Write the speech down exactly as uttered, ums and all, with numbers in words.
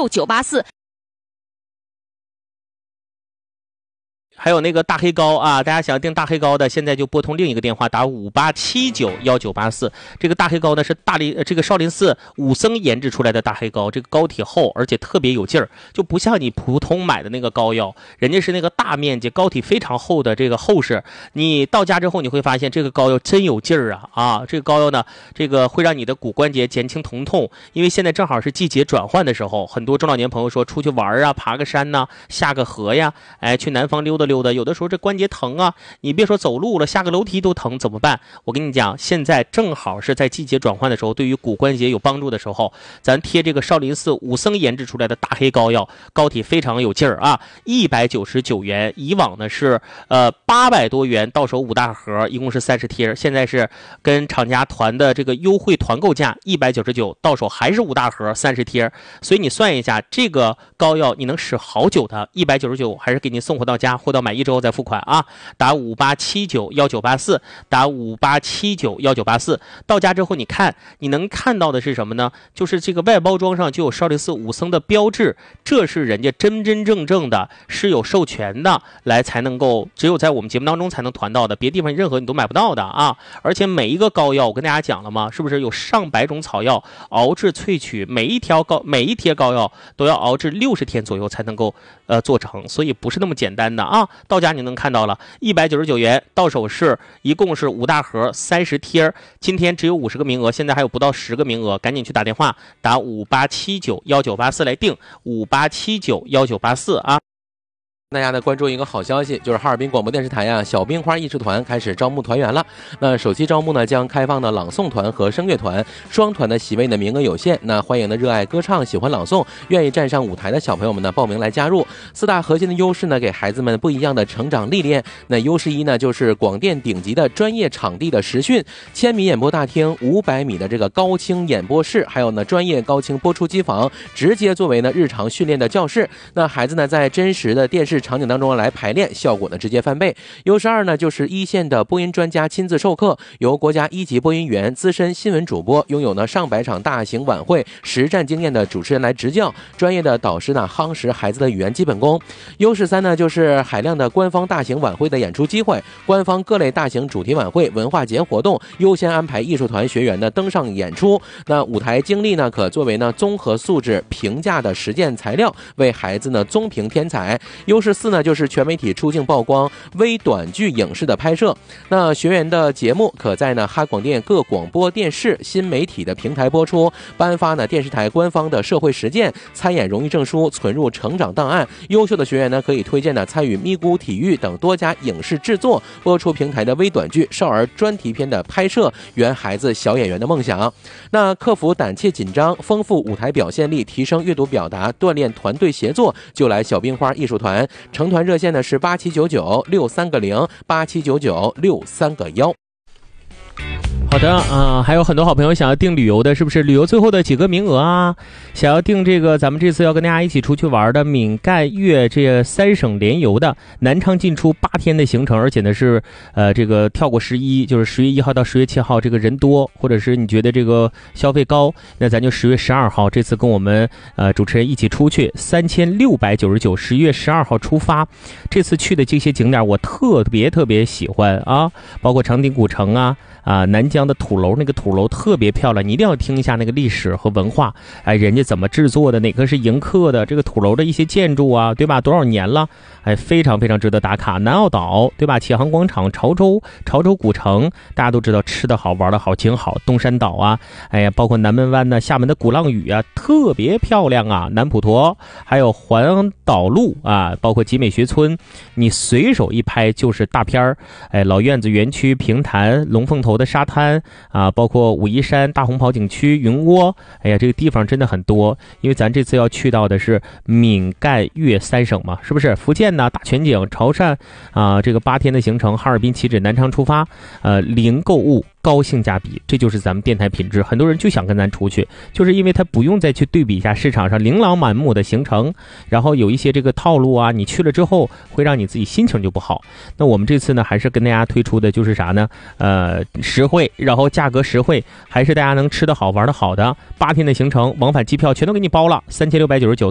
六九八四。 还有那个大黑膏啊，大家想要订大黑膏的，现在就拨通另一个电话，打五八七九幺九八四。这个大黑膏呢是大力这个少林寺武僧研制出来的大黑膏，这个膏体厚，而且特别有劲儿，就不像你普通买的那个膏药，人家是那个大面积膏体非常厚的这个厚实。你到家之后你会发现这个膏药真有劲儿啊啊！这个膏药呢，这个会让你的骨关节减轻疼痛，因为现在正好是季节转换的时候，很多中老年朋友说出去玩啊，爬个山呐、啊，下个河呀，哎，去南方溜达溜的，有的时候这关节疼啊，你别说走路了，下个楼梯都疼，怎么办？我跟你讲，现在正好是在季节转换的时候，对于骨关节有帮助的时候，咱贴这个少林寺武僧研制出来的大黑膏药，膏体非常有劲儿啊，一百九十九元，以往呢是呃八百多元，到手五大盒，一共是三十贴，现在是跟厂家团的这个优惠团购价一百九十九，到手还是五大盒三十贴，所以你算一下，这个膏药你能使好久的，一百九十九还是给您送货到家，货到买一周再付款啊！打五八七九幺九八四，打五八七九幺九八四。到家之后，你看你能看到的是什么呢？就是这个外包装上就有少林寺武僧的标志，这是人家真真正正的，是有授权的，来才能够只有在我们节目当中才能团到的，别地方任何你都买不到的啊！而且每一个膏药，我跟大家讲了吗？是不是有上百种草药熬制萃取，每一条膏每一贴膏药都要熬制六十天左右才能够呃做成，所以不是那么简单的啊！到家你能看到了，一百九十九元，到手是一共是五大盒三十贴，今天只有五十个名额，现在还有不到十个名额，赶紧去打电话，打五八七九幺九八四来定，五八七九幺九八四啊。 大家呢关注一个好消息，就是哈尔滨广播电视台呀小冰花艺术团开始招募团员了。那首期招募呢将开放的朗诵团和声乐团，双团的席位的名额有限。那欢迎呢热爱歌唱、喜欢朗诵、愿意站上舞台的小朋友们呢报名来加入。四大核心的优势呢，给孩子们不一样的成长历练。那优势一呢，就是广电顶级的专业场地的实训，千米演播大厅、五百米的这个高清演播室，还有呢专业高清播出机房，直接作为呢日常训练的教室。那孩子呢在真实的电视场景当中来排练，效果呢直接翻倍。优势二呢，就是一线的播音专家亲自授课，由国家一级播音员、资深新闻主播，拥有呢上百场大型晚会实战经验的主持人来执教，专业的导师呢夯实孩子的语言基本功。优势三呢，就是海量的官方大型晚会的演出机会，官方各类大型主题晚会、文化节活动优先安排艺术团学员呢登上演出。那舞台经历呢，可作为呢综合素质评价的实践材料，为孩子呢综评添彩。优势四呢，就是全媒体出镜曝光、微短剧影视的拍摄。那学员的节目可在呢哈广电各广播电视新媒体的平台播出，颁发呢电视台官方的社会实践参演荣誉证书，存入成长档案。优秀的学员呢，可以推荐呢参与咪咕体育等多家影视制作、播出平台的微短剧、少儿专题片的拍摄，圆孩子小演员的梦想。那克服胆怯紧张，丰富舞台表现力，提升阅读表达，锻炼团队协作，就来小冰花艺术团。成团热线呢是八七九九六三个零，八七九九六三个幺。 好的啊、呃，还有很多好朋友想要订旅游的，是不是？旅游最后的几个名额啊，想要订这个咱们这次要跟大家一起出去玩的闽赣粤这三省联游的南昌进出八天的行程，而且呢是呃这个跳过十一，就是十月一号到十月七号，这个人多，或者是你觉得这个消费高，那咱就十月十二号这次跟我们呃主持人一起出去，三千六百九十九，十月十二号出发。这次去的这些景点我特别特别喜欢啊，包括长汀古城啊。啊，南疆的土楼，那个土楼特别漂亮，你一定要听一下那个历史和文化，哎，人家怎么制作的，哪个是迎客的，这个土楼的一些建筑啊，对吧？多少年了，哎，非常非常值得打卡。南澳岛，对吧？启航广场、潮州、潮州古城，大家都知道吃的好，玩的好，景好。东山岛啊，哎呀，包括南门湾呢、厦门的鼓浪屿啊，特别漂亮啊。南普陀，还有环岛路啊，包括集美学村，你随手一拍就是大片儿。哎，老院子园区、平潭、龙凤头的沙滩啊，包括武夷山、大红袍景区、云窝，哎呀，这个地方真的很多。因为咱这次要去到的是闽赣粤三省嘛，是不是？福建呢，大全景、潮汕啊，这个八天的行程，哈尔滨起止，南昌出发，呃，零购物。高性价比，这就是咱们电台品质。很多人就想跟咱出去，就是因为他不用再去对比一下市场上琳琅满目的行程，然后有一些这个套路啊，你去了之后会让你自己心情就不好。那我们这次呢，还是跟大家推出的就是啥呢？呃，实惠，然后价格实惠，还是大家能吃得好玩得好的。八天的行程，往返机票全都给你包了，三千六百九十九。